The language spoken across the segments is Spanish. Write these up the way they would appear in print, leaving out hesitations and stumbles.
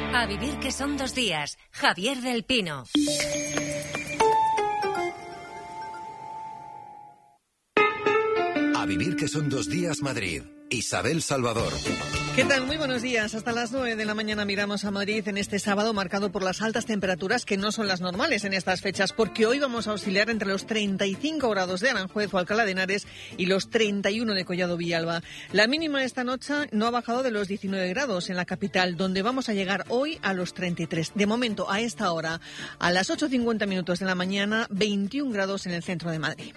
A vivir que son 2 días. Javier del Pino. A vivir que son 2 días Madrid. Isabel Salvador. ¿Qué tal? Muy buenos días. Hasta las 9 de la mañana miramos a Madrid en este sábado marcado por las altas temperaturas que no son las normales en estas fechas, porque hoy vamos a oscilar entre los 35 grados de Aranjuez o Alcalá de Henares y los 31 de Collado Villalba. La mínima esta noche no ha bajado de los 19 grados en la capital, donde vamos a llegar hoy a los 33. De momento, a esta hora, a las 8:50 minutos de la mañana, 21 grados en el centro de Madrid.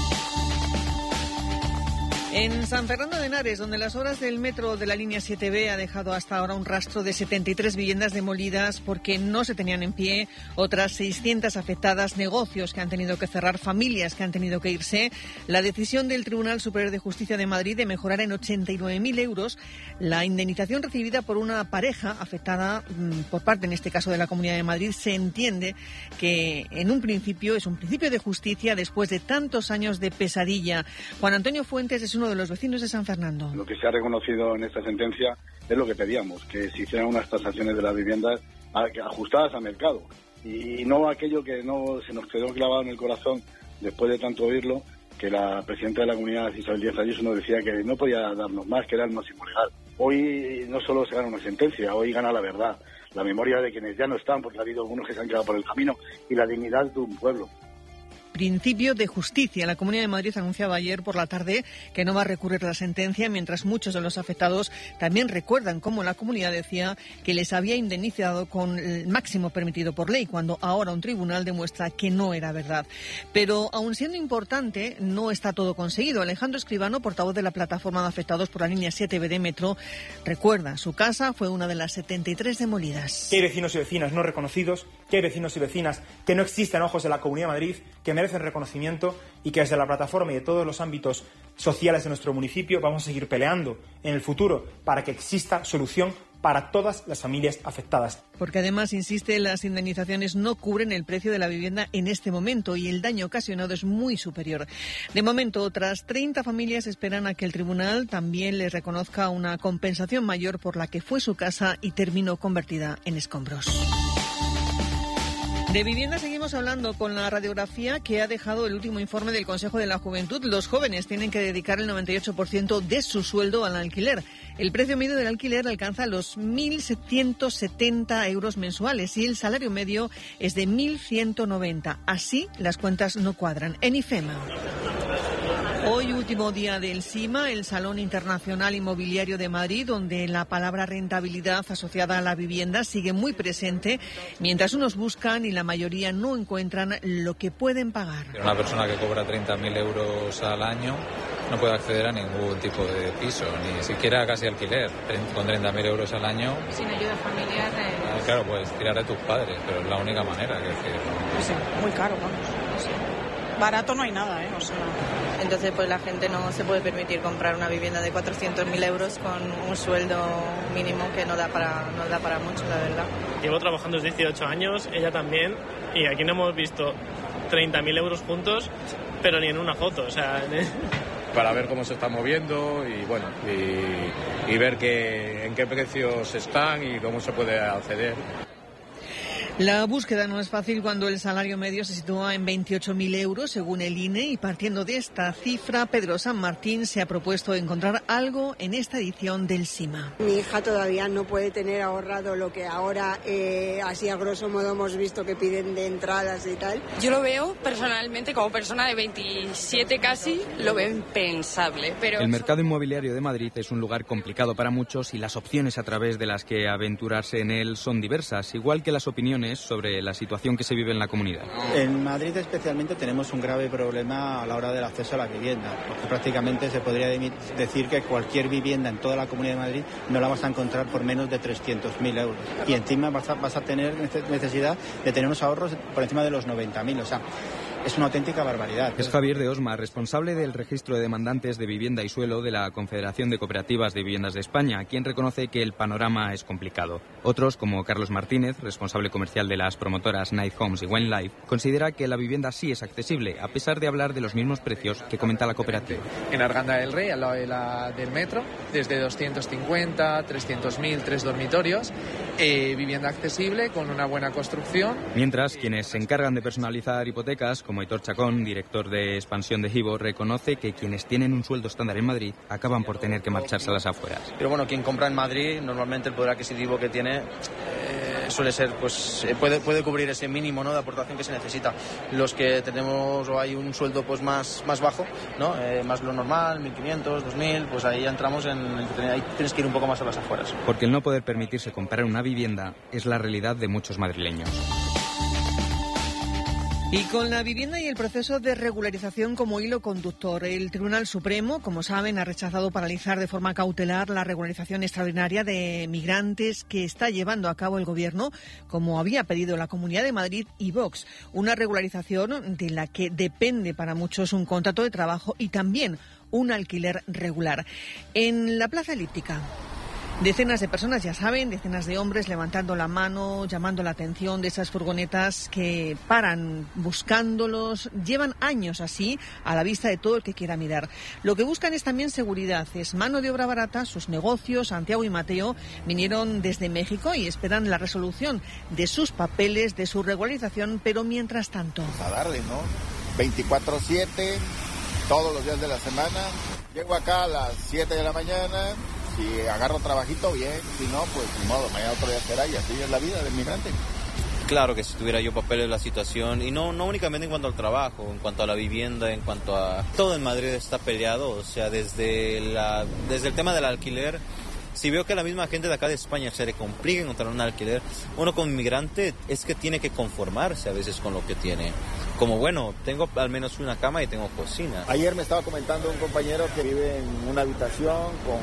En San Fernando de Henares, donde las obras del metro de la línea 7B ha dejado hasta ahora un rastro de 73 viviendas demolidas porque no se tenían en pie, otras 600 afectadas, negocios que han tenido que cerrar, familias que han tenido que irse, la decisión del Tribunal Superior de Justicia de Madrid de mejorar en 89.000 euros la indemnización recibida por una pareja afectada por parte, en este caso, de la Comunidad de Madrid, se entiende que en un principio es un principio de justicia después de tantos años de pesadilla. Juan Antonio Fuentes es uno de los vecinos de San Fernando. Lo que se ha reconocido en esta sentencia es lo que pedíamos, que se hicieran unas tasaciones de las viviendas ajustadas al mercado y no aquello que no se nos quedó clavado en el corazón después de tanto oírlo, que la presidenta de la comunidad, Isabel Díaz Ayuso, nos decía que no podía darnos más, que era el máximo legal. Hoy no solo se gana una sentencia, hoy gana la verdad, la memoria de quienes ya no están, porque ha habido algunos que se han quedado por el camino, y la dignidad de un pueblo. Principio de justicia. La Comunidad de Madrid anunciaba ayer por la tarde que no va a recurrir la sentencia, mientras muchos de los afectados también recuerdan cómo la comunidad decía que les había indemnizado con el máximo permitido por ley, cuando ahora un tribunal demuestra que no era verdad. Pero, aun siendo importante, no está todo conseguido. Alejandro Escribano, portavoz de la plataforma de afectados por la línea 7B de Metro, recuerda, su casa fue una de las 73 demolidas. Que hay vecinos y vecinas no reconocidos, que hay vecinos y vecinas que no existen a ojos de la Comunidad de Madrid, que merecen reconocimiento, y que desde la plataforma y de todos los ámbitos sociales de nuestro municipio vamos a seguir peleando en el futuro para que exista solución para todas las familias afectadas. Porque además, insiste, las indemnizaciones no cubren el precio de la vivienda en este momento y el daño ocasionado es muy superior. De momento, otras 30 familias esperan a que el tribunal también les reconozca una compensación mayor por la que fue su casa y terminó convertida en escombros. De vivienda seguimos hablando con la radiografía que ha dejado el último informe del Consejo de la Juventud. Los jóvenes tienen que dedicar el 98% de su sueldo al alquiler. El precio medio del alquiler alcanza los 1.170 euros mensuales y el salario medio es de 1.190. Así las cuentas no cuadran. En IFEMA. Hoy, último día del SIMA, el Salón Internacional Inmobiliario de Madrid, donde la palabra rentabilidad asociada a la vivienda sigue muy presente, mientras unos buscan y la mayoría no encuentran lo que pueden pagar. Una persona que cobra 30.000 euros al año no puede acceder a ningún tipo de piso, ni siquiera casi alquiler. Con 30.000 euros al año, sin ayuda familiar. Claro, puedes tirar de tus padres, pero es la única manera. Sí, muy caro, vamos. Sí. Barato no hay nada, O sea... Entonces, pues la gente no se puede permitir comprar una vivienda de 400.000 euros con un sueldo mínimo que no da para mucho, la verdad. Llevo trabajando desde 18 años, ella también, y aquí no hemos visto 30.000 euros juntos, pero ni en una foto, o sea... Para ver cómo se está moviendo y bueno, y ver en qué precios están y cómo se puede acceder. La búsqueda no es fácil cuando el salario medio se sitúa en 28.000 euros, según el INE, y partiendo de esta cifra, Pedro San Martín se ha propuesto encontrar algo en esta edición del SIMA. Mi hija todavía no puede tener ahorrado lo que ahora, así a grosso modo, hemos visto que piden de entradas y tal. Yo lo veo personalmente, como persona de 27 casi, lo veo impensable. Pero el mercado inmobiliario de Madrid es un lugar complicado para muchos y las opciones a través de las que aventurarse en él son diversas, igual que las opiniones sobre la situación que se vive en la comunidad. En Madrid especialmente tenemos un grave problema a la hora del acceso a la vivienda, porque prácticamente se podría decir que cualquier vivienda en toda la Comunidad de Madrid no la vas a encontrar por menos de 300.000 euros. Y encima vas a tener necesidad de tener unos ahorros por encima de los 90.000. O sea, es una auténtica barbaridad. Es Javier de Osma, responsable del registro de demandantes de vivienda y suelo de la Confederación de Cooperativas de Viviendas de España, quien reconoce que el panorama es complicado. Otros, como Carlos Martínez, responsable comercial de las promotoras Night Homes y Wine Life, considera que la vivienda sí es accesible, a pesar de hablar de los mismos precios que comenta la cooperativa. En Arganda del Rey, al lado del metro, desde 250, 300.000, 3 dormitorios, vivienda accesible con una buena construcción. Mientras, quienes se encargan de personalizar hipotecas, como Aitor Chacón, director de expansión de Hibo, reconoce que quienes tienen un sueldo estándar en Madrid acaban por tener que marcharse a las afueras. Pero bueno, quien compra en Madrid, normalmente el poder adquisitivo que tiene suele ser, pues puede cubrir ese mínimo, ¿no?, de aportación que se necesita. Los que tenemos o hay un sueldo pues más bajo, ¿no?, más lo normal, 1.500, 2.000, pues ahí ya entramos ahí tienes que ir un poco más a las afueras. Porque el no poder permitirse comprar una vivienda es la realidad de muchos madrileños. Y con la vivienda y el proceso de regularización como hilo conductor, el Tribunal Supremo, como saben, ha rechazado paralizar de forma cautelar la regularización extraordinaria de migrantes que está llevando a cabo el Gobierno, como había pedido la Comunidad de Madrid y Vox. Una regularización de la que depende para muchos un contrato de trabajo y también un alquiler regular. En la Plaza Elíptica, decenas de personas, ya saben, decenas de hombres levantando la mano, llamando la atención de esas furgonetas que paran buscándolos. Llevan años así, a la vista de todo el que quiera mirar. Lo que buscan es también seguridad, es mano de obra barata. Sus negocios, Santiago y Mateo, vinieron desde México y esperan la resolución de sus papeles, de su regularización, pero mientras tanto... A darle, ¿no? 24/7, todos los días de la semana. Llego acá a las 7 de la mañana... Si agarro trabajito, bien. Si no, pues ni modo, mañana otro día será y así es la vida del migrante. Claro que si tuviera yo papeles la situación, y no únicamente en cuanto al trabajo, en cuanto a la vivienda, en cuanto a... Todo en Madrid está peleado, o sea, desde el tema del alquiler. Si veo que a la misma gente de acá de España se le complica encontrar un alquiler, uno como inmigrante es que tiene que conformarse a veces con lo que tiene. Como bueno, tengo al menos una cama y tengo cocina. Ayer me estaba comentando un compañero que vive en una habitación con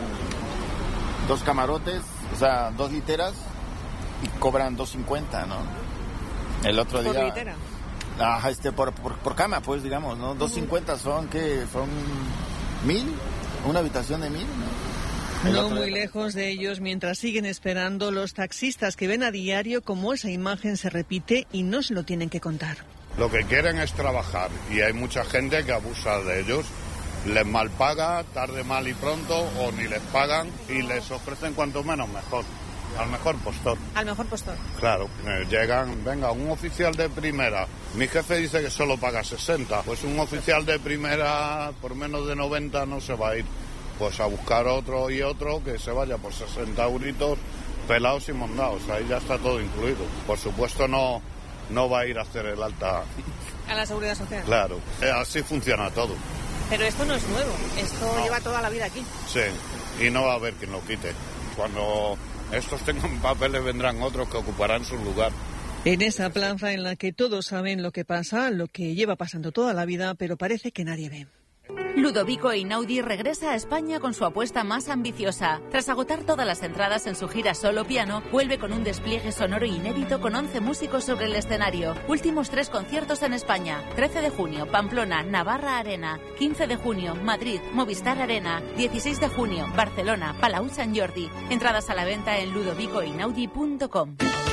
2 camarotes, o sea, 2 literas, y cobran 2.50, ¿no? El otro día... ¿Por litera? Ajá, por cama, pues, digamos, ¿no? 2.50 son 1.000, una habitación de 1.000, ¿no? No muy lejos de ellos, mientras siguen esperando los taxistas que ven a diario cómo esa imagen se repite y no se lo tienen que contar. Lo que quieren es trabajar y hay mucha gente que abusa de ellos. Les malpaga, tarde, mal y pronto, o ni les pagan y les ofrecen cuanto menos mejor, al mejor postor. Al mejor postor. Claro, llegan, venga, un oficial de primera, mi jefe dice que solo paga 60, pues un oficial de primera por menos de 90 no se va a ir, pues a buscar otro y otro que se vaya por 60 euritos, pelados y mondados, ahí ya está todo incluido. Por supuesto no va a ir a hacer el alta. A la seguridad social. Claro, así funciona todo. Pero esto no es nuevo, esto lleva toda la vida aquí. Sí, y no va a haber quien lo quite. Cuando estos tengan papeles vendrán otros que ocuparán su lugar. En esa plaza en la que todos saben lo que pasa, lo que lleva pasando toda la vida, pero parece que nadie ve. Ludovico Einaudi regresa a España con su apuesta más ambiciosa. Tras agotar todas las entradas en su gira solo piano, vuelve con un despliegue sonoro inédito con 11 músicos sobre el escenario. Últimos 3 conciertos en España: 13 de junio, Pamplona, Navarra Arena; 15 de junio, Madrid, Movistar Arena; 16 de junio, Barcelona, Palau Sant Jordi. Entradas a la venta en ludovicoeinaudi.com.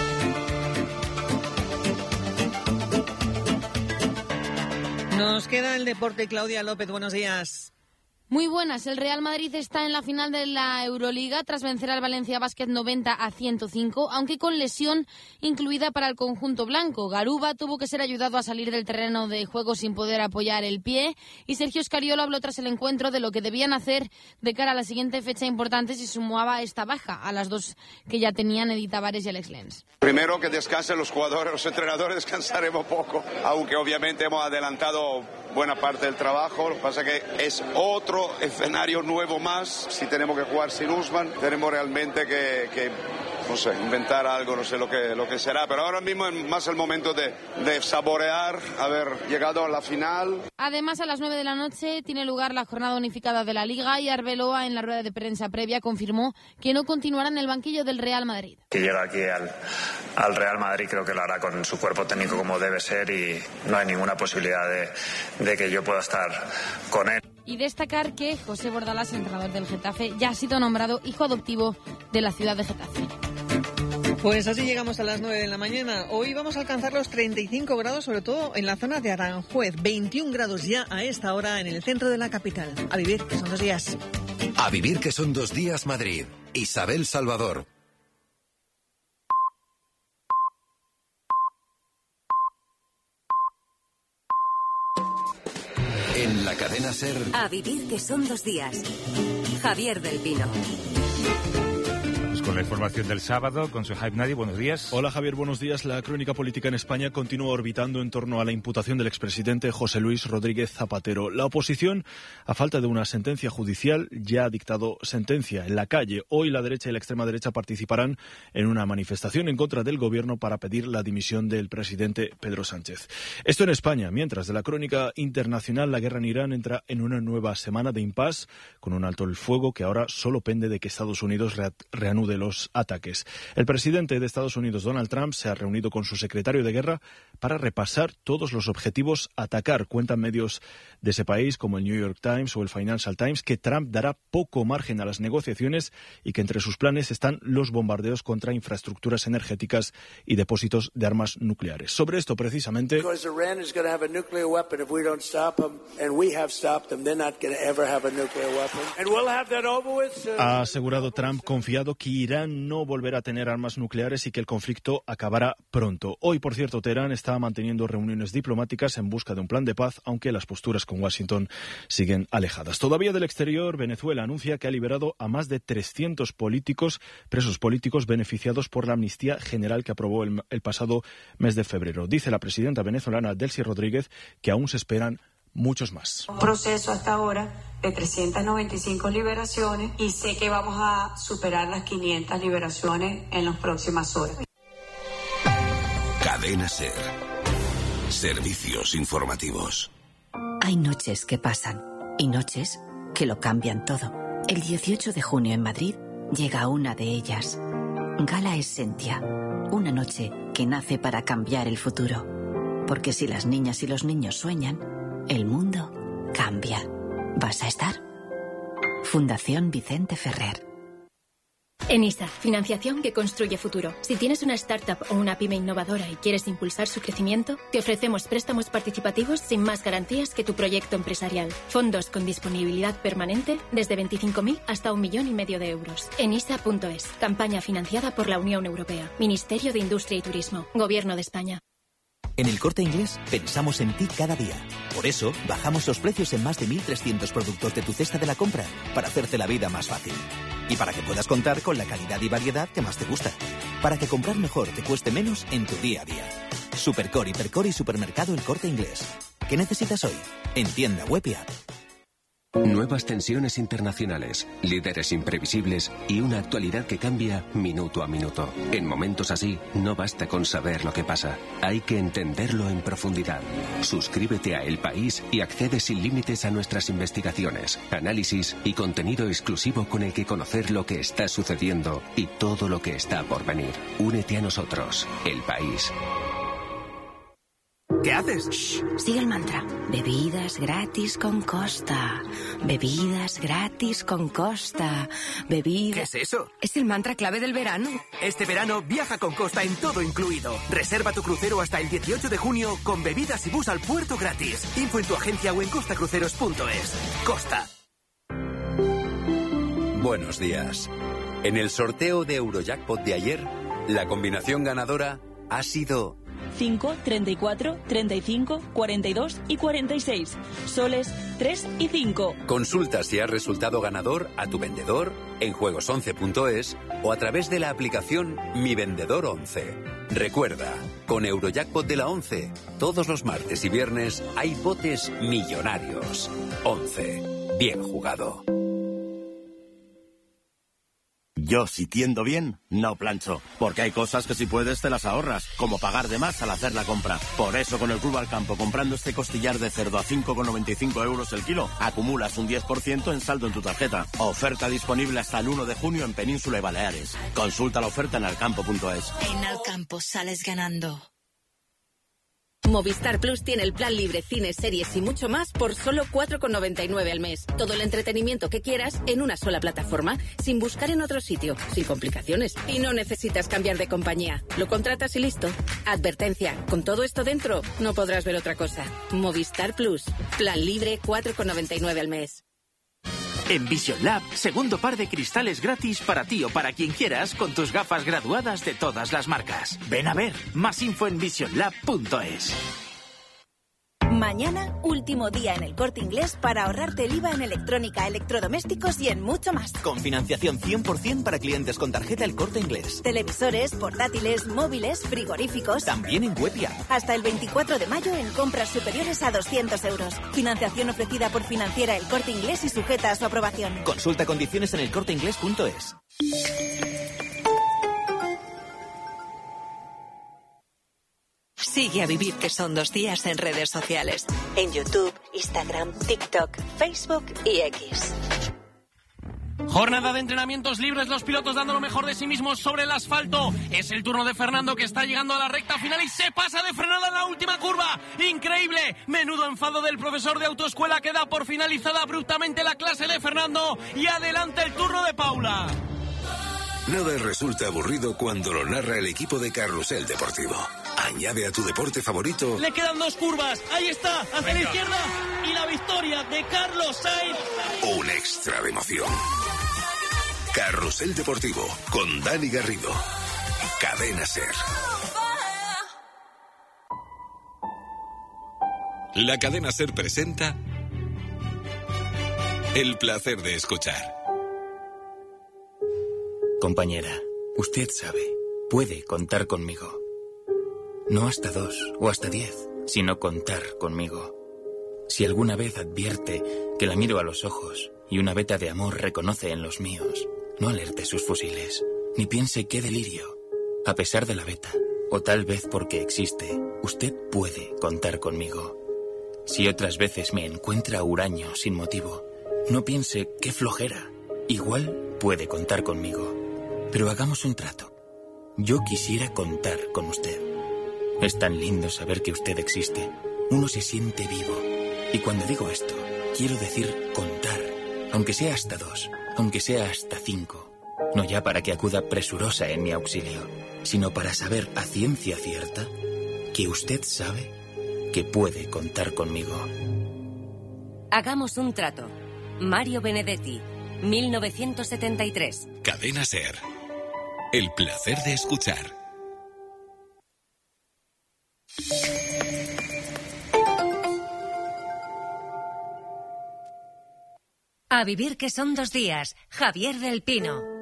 Nos queda el deporte. Claudia López, buenos días. Muy buenas. El Real Madrid está en la final de la Euroliga tras vencer al Valencia Basket 90-105, aunque con lesión incluida para el conjunto blanco. Garuba tuvo que ser ayudado a salir del terreno de juego sin poder apoyar el pie, y Sergio Scariolo habló tras el encuentro de lo que debían hacer de cara a la siguiente fecha importante si sumaba esta baja a las 2 que ya tenían Edith Tavares y Alex Lenz. Primero que descansen los jugadores, los entrenadores descansaremos poco, aunque obviamente hemos adelantado buena parte del trabajo. Lo que pasa es que es otro escenario nuevo más. Si tenemos que jugar sin Usman, tenemos realmente que no sé, inventar algo, no sé lo que será, pero ahora mismo es más el momento de saborear haber llegado a la final. Además, a las 9 de la noche tiene lugar la jornada unificada de la Liga y Arbeloa, en la rueda de prensa previa, confirmó que no continuará en el banquillo del Real Madrid. Que llega aquí al Real Madrid, creo que lo hará con su cuerpo técnico como debe ser y no hay ninguna posibilidad de que yo pueda estar con él. Y destacar que José Bordalás, entrenador del Getafe, ya ha sido nombrado hijo adoptivo de la ciudad de Getafe. Pues así llegamos a las 9 de la mañana. Hoy vamos a alcanzar los 35 grados, sobre todo en la zona de Aranjuez. 21 grados ya a esta hora en el centro de la capital. A vivir, que son 2 días. A vivir, que son 2 días, Madrid. Isabel Salvador. En la cadena SER. A vivir, que son 2 días. Javier del Pino. Con la información del sábado, con Suhaib Nadi, buenos días. Hola Javier, buenos días. La crónica política en España continúa orbitando en torno a la imputación del expresidente José Luis Rodríguez Zapatero. La oposición, a falta de una sentencia judicial, ya ha dictado sentencia. En la calle, hoy la derecha y la extrema derecha participarán en una manifestación en contra del gobierno para pedir la dimisión del presidente Pedro Sánchez. Esto en España, mientras de la crónica internacional, la guerra en Irán entra en una nueva semana de impasse, con un alto el fuego que ahora solo pende de que Estados Unidos reanude los ataques. El presidente de Estados Unidos, Donald Trump, se ha reunido con su secretario de guerra para repasar todos los objetivos a atacar. Cuentan medios de ese país como el New York Times o el Financial Times que Trump dará poco margen a las negociaciones y que entre sus planes están los bombardeos contra infraestructuras energéticas y depósitos de armas nucleares. Sobre esto precisamente ha asegurado Trump, confiado que Irán no volverá a tener armas nucleares y que el conflicto acabará pronto. Hoy, por cierto, Teherán está manteniendo reuniones diplomáticas en busca de un plan de paz, aunque las posturas con Washington siguen alejadas. Todavía del exterior, Venezuela anuncia que ha liberado a más de 300 presos políticos beneficiados por la amnistía general que aprobó el pasado mes de febrero. Dice la presidenta venezolana Delcy Rodríguez que aún se esperan muchos más. Un proceso hasta ahora de 395 liberaciones y sé que vamos a superar las 500 liberaciones en las próximas horas. Cadena SER. Servicios informativos. Hay noches que pasan y noches que lo cambian todo. El 18 de junio en Madrid llega una de ellas. Gala Essentia. Una noche que nace para cambiar el futuro. Porque si las niñas y los niños sueñan, el mundo cambia. ¿Vas a estar? Fundación Vicente Ferrer. ENISA, financiación que construye futuro. Si tienes una startup o una pyme innovadora y quieres impulsar su crecimiento, te ofrecemos préstamos participativos sin más garantías que tu proyecto empresarial. Fondos con disponibilidad permanente desde 25.000 hasta 1,5 millones de euros. enisa.es, campaña financiada por la Unión Europea. Ministerio de Industria y Turismo. Gobierno de España. En El Corte Inglés pensamos en ti cada día. Por eso, bajamos los precios en más de 1.300 productos de tu cesta de la compra, para hacerte la vida más fácil. Y para que puedas contar con la calidad y variedad que más te gusta. Para que comprar mejor te cueste menos en tu día a día. Supercore, Hipercore y Supermercado El Corte Inglés. ¿Qué necesitas hoy? En tienda web y app. Nuevas tensiones internacionales, líderes imprevisibles y una actualidad que cambia minuto a minuto. En momentos así, no basta con saber lo que pasa, hay que entenderlo en profundidad. Suscríbete a El País y accede sin límites a nuestras investigaciones, análisis y contenido exclusivo con el que conocer lo que está sucediendo y todo lo que está por venir. Únete a nosotros, El País. ¿Qué haces? Shh, sigue el mantra. Bebidas gratis con Costa. Bebidas gratis con Costa. ¿Qué es eso? Es el mantra clave del verano. Este verano viaja con Costa en todo incluido. Reserva tu crucero hasta el 18 de junio con bebidas y bus al puerto gratis. Info en tu agencia o en costacruceros.es. Costa. Buenos días. En el sorteo de Eurojackpot de ayer, la combinación ganadora ha sido 5, 34, 35, 42 y 46. Soles 3 y 5. Consulta si has resultado ganador a tu vendedor en juegos11.es o a través de la aplicación Mi Vendedor 11. Recuerda, con Eurojackpot de la 11, todos los martes y viernes hay botes millonarios. 11. Bien jugado. Yo, si tiendo bien, no plancho, porque hay cosas que si puedes te las ahorras, como pagar de más al hacer la compra. Por eso, con el Club al Campo, comprando este costillar de cerdo a 5,95 euros el kilo, acumulas un 10% en saldo en tu tarjeta. Oferta disponible hasta el 1 de junio en Península y Baleares. Consulta la oferta en alcampo.es. En Alcampo sales ganando. Movistar Plus tiene el plan libre, cines, series y mucho más por solo 4,99 al mes. Todo el entretenimiento que quieras en una sola plataforma, sin buscar en otro sitio, sin complicaciones. Y no necesitas cambiar de compañía. Lo contratas y listo. Advertencia, con todo esto dentro, no podrás ver otra cosa. Movistar Plus, plan libre, 4,99 al mes. En Vision Lab, segundo par de cristales gratis para ti o para quien quieras con tus gafas graduadas de todas las marcas. Ven a ver, más info en visionlab.es. Mañana, último día en el Corte Inglés para ahorrarte el IVA en electrónica, electrodomésticos y en mucho más. Con financiación 100% para clientes con tarjeta El Corte Inglés. Televisores, portátiles, móviles, frigoríficos. También en web y app. Hasta el 24 de mayo en compras superiores a 200 euros. Financiación ofrecida por Financiera El Corte Inglés y sujeta a su aprobación. Consulta condiciones en elcorteinglés.es. Sigue a Vivir que son 2 días en redes sociales. En YouTube, Instagram, TikTok, Facebook y X. Jornada de entrenamientos libres, los pilotos dando lo mejor de sí mismos sobre el asfalto. Es el turno de Fernando, que está llegando a la recta final y se pasa de frenada en la última curva. ¡Increíble! Menudo enfado del profesor de autoescuela, que da por finalizada abruptamente la clase de Fernando. Y adelante el turno de Paula. Nada resulta aburrido cuando lo narra el equipo de Carrusel Deportivo. Añade a tu deporte favorito. Le quedan 2 curvas. Ahí está, hacia la izquierda. Y la victoria de Carlos Sainz. Un extra de emoción. Carrusel Deportivo con Dani Garrido. Cadena SER. La Cadena SER presenta El placer de escuchar. Compañera, usted sabe, puede contar conmigo. No hasta 2 o hasta 10, sino contar conmigo. Si alguna vez advierte que la miro a los ojos y una veta de amor reconoce en los míos, no alerte sus fusiles, ni piense qué delirio. A pesar de la veta, o tal vez porque existe, usted puede contar conmigo. Si otras veces me encuentra huraño sin motivo, no piense qué flojera. Igual puede contar conmigo. Pero hagamos un trato. Yo quisiera contar con usted. Es tan lindo saber que usted existe. Uno se siente vivo. Y cuando digo esto, quiero decir contar. Aunque sea hasta 2, aunque sea hasta 5. No ya para que acuda presurosa en mi auxilio, sino para saber a ciencia cierta que usted sabe que puede contar conmigo. Hagamos un trato. Mario Benedetti, 1973. Cadena SER. El placer de escuchar. A vivir que son 2 días. Javier del Pino.